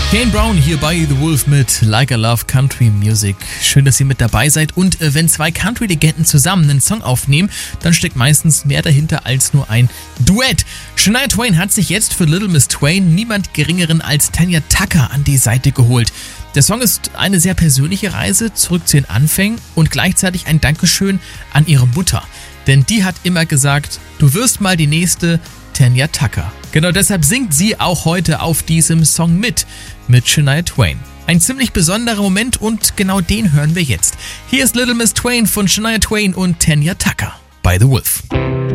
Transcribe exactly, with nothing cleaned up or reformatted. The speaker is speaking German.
Kane Brown hier bei The Wolf mit Like I Love Country Music. Schön, dass ihr mit dabei seid. Und äh, wenn zwei Country-Legenden zusammen einen Song aufnehmen, dann steckt meistens mehr dahinter als nur ein Duett. Shania Twain hat sich jetzt für Little Miss Twain niemand Geringeren als Tanya Tucker an die Seite geholt. Der Song ist eine sehr persönliche Reise zurück zu den Anfängen und gleichzeitig ein Dankeschön an ihre Mutter. Denn die hat immer gesagt, du wirst mal die nächste Tanya Tucker. Genau deshalb singt sie auch heute auf diesem Song mit, mit Shania Twain. Ein ziemlich besonderer Moment und genau den hören wir jetzt. Hier ist Little Miss Twain von Shania Twain und Tanya Tucker bei The Wolf.